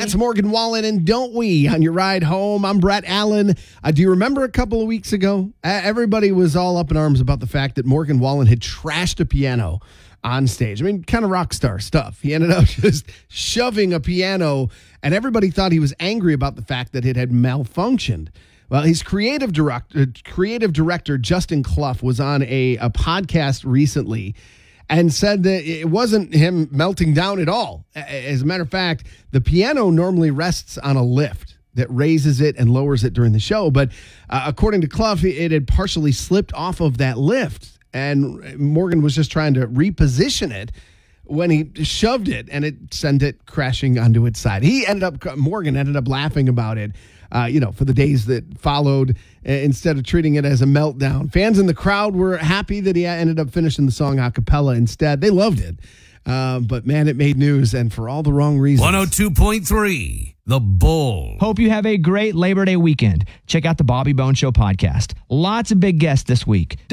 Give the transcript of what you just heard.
That's Morgan Wallen and Don't We on your ride home. I'm Brett Allen. Do you remember a couple of weeks ago? Everybody was all up in arms about the fact that Morgan Wallen had trashed a piano on stage. I mean, kind of rock star stuff. He ended up just shoving a piano, and everybody thought he was angry about the fact that it had malfunctioned. Well, his creative director, Justin Clough, was on a podcast recently and said that it wasn't him melting down at all. As a matter of fact, the piano normally rests on a lift that raises it and lowers it during the show. But according to Clough, it had partially slipped off of that lift. And Morgan was just trying to reposition it when he shoved it, and it sent it crashing onto its side. Morgan ended up laughing about it, for the days that followed, instead of treating it as a meltdown. Fans in the crowd were happy that he ended up finishing the song a cappella instead. They loved it. But, man, it made news, and for all the wrong reasons. 102.3, The Bull. Hope you have a great Labor Day weekend. Check out the Bobby Bone Show podcast. Lots of big guests this week.